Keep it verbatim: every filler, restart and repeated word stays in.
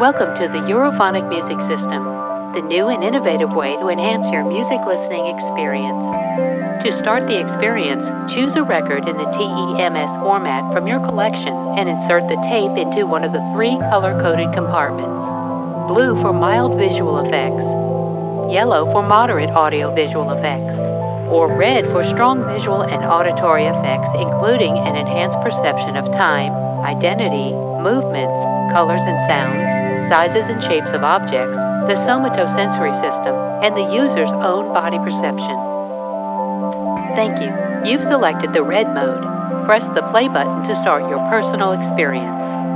Welcome to the Europhonic Music System, the new and innovative way to enhance your music listening experience. To start the experience, choose a record in the T E M S format from your collection and insert the tape into one of the three color-coded compartments. Blue for mild visual effects, yellow for moderate audio-visual effects, or red for strong visual and auditory effects, including an enhanced perception of time, identity, movements, colors and sounds, sizes and shapes of objects, the somatosensory system, and the user's own body perception. Thank you. You've selected the red mode. Press the play button to start your personal experience.